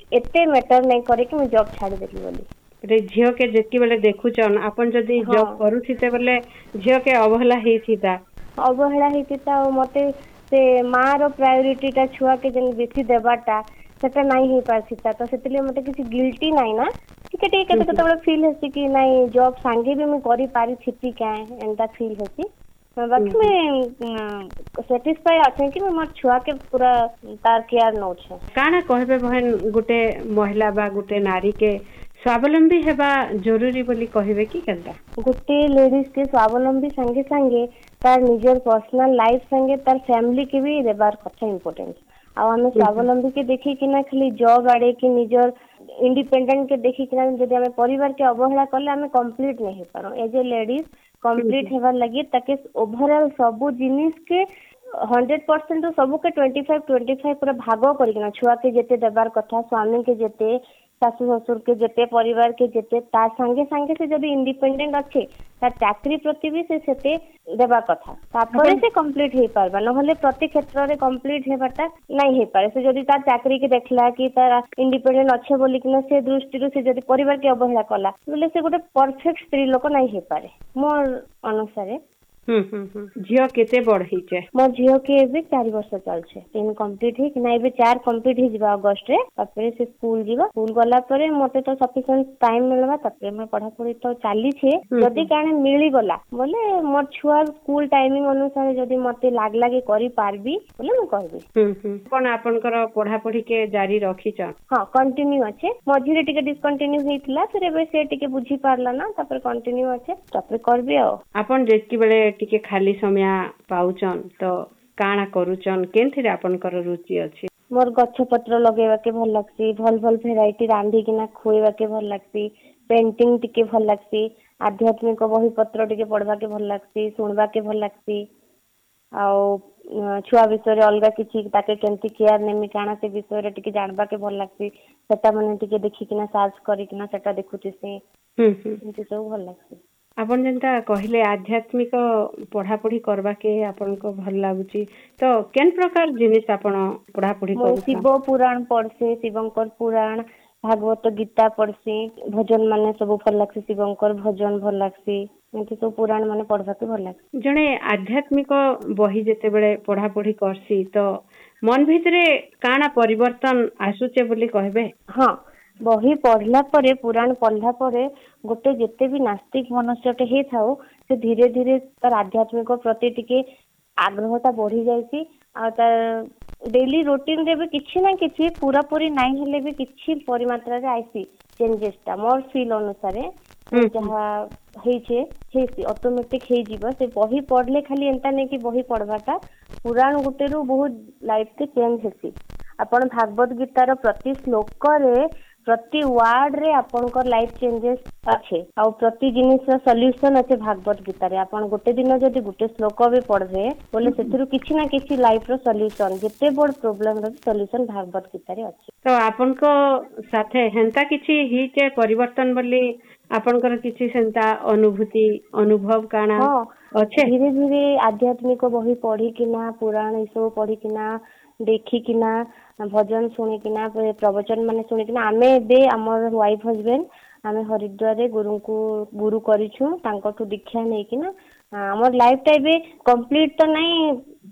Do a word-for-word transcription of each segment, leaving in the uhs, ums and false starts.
एते मैटर नहीं करे कि मैं जॉब छाड़ी देली बोली झील के जितकी बेले देखुचन आपन जदी जॉब करूथिते बोले झील के अवहेला हेथिता अवहेला हेथिता मते से माँ रो प्रायोरिटी टा छुआ के जन बेसी देबाटा सेटा नहीं हो पारथिता तो सेतले मते किसी गिल्टी नहीं ना ठीक है केते केते बळे फील हेसी कि नहीं जॉब सांगे भी मैं करि पारी छिती का एंता फील हेसी बाकी मैं सेटिस्फाई आछे कि मोर छुआ के पूरा तार केयर नो छे काना कहबे बहन गुटे महिला बा गुटे नारी के स्वावलंबी हेबा जरूरी बोली कहबे कि केनता गुटे लेडीज के स्वावलंबी संगे संगे तार निजर पर्सनल लाइफ संगे तार फैमिली के भी देबार कथा इंपोर्टेंस आ हमें स्वावलंबी के देखि कि ना खाली जॉब आड़े कि निजर इंडिपेंडेंट के देखि कि ना जदि हमें परिवार के अवहेला करले हमें कंप्लीट नहीं हो पारो एज ए लेडीज कंप्लीट हेबार लगी ताकि ओवरऑल सब जिनिस के हंड्रेड परसेंट तो सब के ट्वेंटी फाइव ट्वेंटी फाइव पूरा भाग करके छुआ के जेते देबार कथा स्वामी के जेते सासु ससुर के जेते परिवार के जेते तार संगे संगे से जब इंडिपेंडेंट अच्छे तार चाकरी प्रति भी से सेते देबा कथा तापर से कंप्लीट हे पारबा नहले प्रति क्षेत्र रे कंप्लीट हेबाटा नहीं हे पारे से जदी तार चाकरी के देखला कि तार इंडिपेंडेंट अच्छे बोली कि से दृष्टि रो से जदी परिवार के अवहेला कला बोले से गोटे परफेक्ट स्त्री लोक नहीं हे पारे मोर अनुसार हम्म हम्म झियो केते बड़ हिचे मोर झियो के भी चार वर्ष चल छे तीन कंप्लीट हे कि नाही बे चार कंप्लीट हे जिबा अगस्त रे तापर से स्कूल जिबा स्कूल गला परे मते तो सफिशिएंट टाइम मिलबा तापर मैं पढ़ा पढ़ी तो चाली छे जदी काने मिली गला बोले मोर छुआ स्कूल टाइमिंग अनुसार जदी मते लाग लागे करी पारबी बोले मैं कहबी हम्म हम्म कोन आपनकर पढ़ा पढ़ी के जारी रखी छ हां कंटिन्यू अछि मझिरे टिके डिसकंटिन्यू हेतिला फिर बे से टिके बुझी पारला ना तापर कंटिन्यू अछि तापर करबी आ आपन जेकी बेले टिके खाली समय पाउचन तो काना करूचन केनथिरे आपनकर रुचि अछि मोर गच्छ पत्र लगेबा के भल लागसी भल भल वेराइटी रांधी किना खोएबा के भल लागसी पेंटिंग टिके भल लागसी आध्यात्मिक बही पत्र टिके पढबा के भल लागसी सुनबा के भल लागसी आ छुआ विषय अलगा किछि ताके केनती केयर नेमी काना से विषय टिके जानबा के भल लागसी सेटा माने टिके देखि किना सर्च करि किना सेटा देखुछि से हम्म हम्म सब भल लागसी आपन जनता कहले आध्यात्मिक पढ़ा पढ़ी करबा के आपन को भल लागुची तो केन प्रकार जिनिस आपन पढ़ा पढ़ी करू शिव पुराण पढ़से शिवंकर पुराण भागवत गीता पढ़सी भजन माने सब भल लागसी शिवंकर भजन भल लागसी एंती तो पुराण माने पढ़बा के भल लागसी जणे आध्यात्मिक बही जेते बेले पढ़ा पढ़ी करसी तो मन भितरे काना परिवर्तन आसुचे बोली कहबे हां बही पढ़ला परे पुराण पढ़ला परे गोटे जेते भी नास्तिक मनुष्यटे हे थाओ से धीरे धीरे तार आध्यात्मिक प्रति टिके आग्रहता बढ़ी जायसी आ तार डेली रूटीन रे भी किछि ना किछि पूरा पूरी नहीं हेले भी किछि परिमात्रा रे आइसी चेंजेस ता मोर फील अनुसार जहा हे छे हे ऑटोमेटिक हे जीव से बही पढ़ले खाली एंता नै कि बही पढ़बाटा पुराण गुटे रो बहुत लाइफ के चेंज हेसी आपण भागवत गीता रो प्रति श्लोक रे प्रति वार्ड रे आपनकर लाइफ चेंजेस अच्छे आ प्रति जिनिस सॉल्यूशन अच्छे भागवत गीता रे आपण गोटे दिन जदी गोटे श्लोक भी पढ़बे बोले सेथुरु किछि ना किछि लाइफ रो सॉल्यूशन जते बड़ प्रॉब्लम रो सॉल्यूशन भागवत गीता रे अच्छे तो आपनको साथे हेंता किछि ही के परिवर्तन बोली आपनकर किछि सेंता अनुभूति अनुभव काना अच्छे धीरे धीरे आध्यात्मिक बही पढ़ी किना पुराण इसो पढ़ी किना देखी किना भजन सुनी किना प्रवचन माने सुनी किना आमे बे हमर वाइफ हस्बैंड आमे हरिद्वार रे गुरु को गुरु करिछु तांको दीक्षा नै किना हमर लाइफ टाइम बे कंप्लीट तो नहीं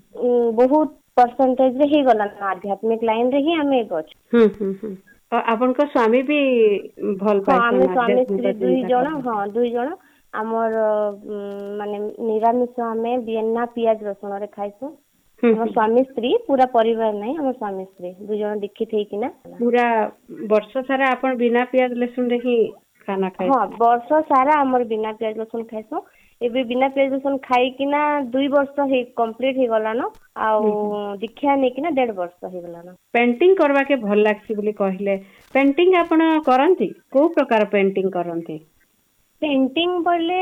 बहुत परसेंटेज रे ही गला आध्यात्मिक लाइन रे ही आमे गछ हम हम हम और आपन को स्वामी भी भल पाइ आमे स्वामी स्त्री दुई जण हां दुई जण हमर माने निरामिष आमे बिना पियाज रसुन रे खाइछु हमर स्वामी स्त्री पूरा परिवार नहीं हमर स्वामी स्त्री दु जण दीक्षित हे किना पूरा वर्ष सारा अपन बिना पियाज लहसुन रे ही खाना खाइ हां वर्ष सारा हमर बिना पियाज लहसुन खाइसो एबे बिना पियाज लहसुन खाइ किना दुई वर्ष हे कंप्लीट हे गला न आ दीक्षा नै किना डेढ़ वर्ष हे गला न पेंटिंग करबा के भल लागसी बोली कहले पेंटिंग आपण करंती को प्रकार पेंटिंग करंती पेंटिंग पड़ले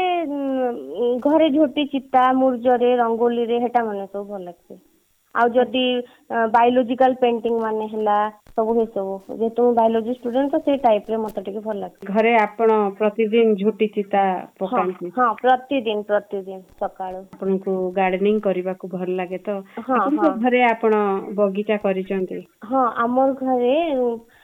घरे झोटी चित्ता मुर्जरे रंगोली रे हेटा माने सब भल लागसे आ जदी बायोलॉजिकल पेंटिंग माने हला सब हे सब जे तो बायोलॉजी स्टूडेंट तो से टाइप रे मते टिके भल लागसे घरे आपण प्रतिदिन झोटी चित्ता पकांती हां प्रतिदिन प्रतिदिन सकाळ आपण को गार्डनिंग करबा को भल लागे तो आपण घरे आपण बगीचा करिसंती हां हमर घरे